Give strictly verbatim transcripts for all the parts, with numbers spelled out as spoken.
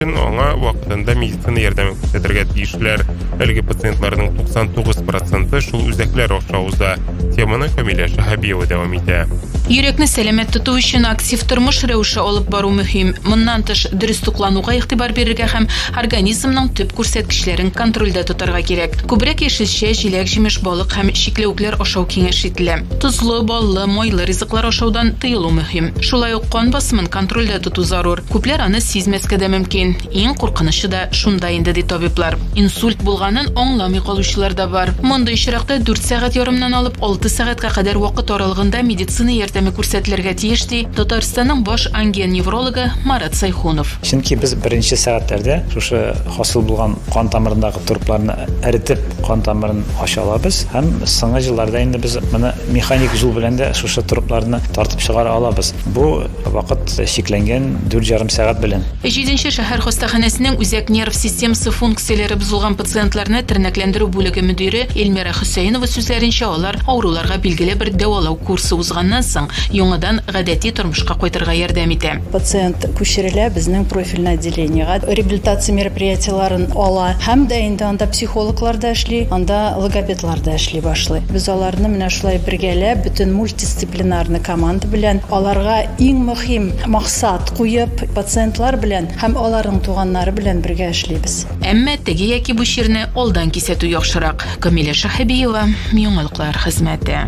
Оңа вакытында медицина ярдәме күрсәтергә тиешләр. Әлеге пациентларның туксан тугыз проценты шул үзәкләр охшаузда. Теманы Камилә Шаһабиева дәвам итә. Йөрәкне сәламәт тоту өчен актив тормыш рәвеше алып бару мөһим. Моннан тыш дөрес туклануга игътибар бирергә һәм организмның төп күрсәткечләрен контрольдә тотарга кирәк. Күбрәк яшелчә, җиләк, җимеш, балык һәм чикләвекләр ашау киңәш ителә. Тозлы, баллы, майлы ризыклар ашаудан тыелу мөһим. Шулай ук кан басымын контрольдә тоту зарур. Күпләр аны сизмәскә дә мөмкин. Иң куркынычлы да шунда инде ди табиблар. Инсульт булганын аңламый калучылар да бар. Мондай очракта дүрт сәгать ярымнан алып алты сәгатькә кадәр вакыт аралыгында медицина ярдәме күрсәтелергә тиеш ди Татарстанның баш ангиен-неврологы Марат Сайхунов. Чөнки без беренче сәгатьләрдә шушы хасыл булган кан тамырындагы торпларны эритеп, кан тамырын ача алабыз һәм соңгы елларда инде без моны механик юл белән дә шушы торпларны тартып чыгара алабыз. Бу вакыт чикләнгән дүрт ярым сәгать белән. җиденче шәһәр хастаханәсенең үзәк нерв системасы функцияләре бозылган пациентларны тернәкләндерү бүлеге мөдире Эльмира Хөсәйнова сүзләренчә, алар авыруларга билгеле бер дәвалау курсы узганнан соң яңадан гадәти тормышка кайтырга ярдәм итә. Пациент күчерелә безнең профильле отделениегә, реабилитация мероприятиеларын ала, һәм дә инде анда психологлар да эшли, анда логопедлар да эшли башлый. Без аларны менә шулай бергәләп, бөтен мультидисциплинарный команда белән аларга иң мөһим максат куеп, пациентлар белән һәм аларның туганнары белән бергә эшлибез. Әмма теге яки бу чирне алдан кисәтү яхшырак. Камилә Шаһабиева, Яңалыклар хезмәте.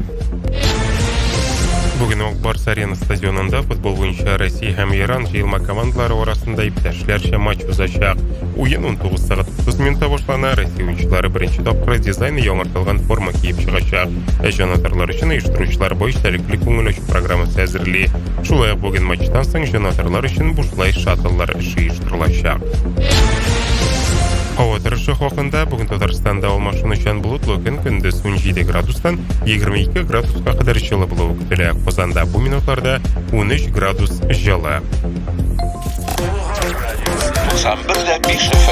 Бүген Ак Барс Арена стадионында футбол буенча Россия һәм Иран җыелма командалары арасында иптәшләрчә матч узачак. Уен он тугыз сәгать утыз минутта башлана. Россия уенчылары беренче тапкыр дизайны яңартылган форма киеп чыгачак. Җанатарлар өчен оештыручылар бу истәлекле күңел ачу программасы әзерли. Шулай ук бүген матчтан соң җанатарлар өчен бушлай шаттлар оештырылачак. Һава торышы хакында бүген Татарстанда алмашынучан болытлы көн, көндез унҗиде градустан егерме ике градуска кадәр җылы булуы көтелә. Казанда бу минутларда ун өч градус җылы.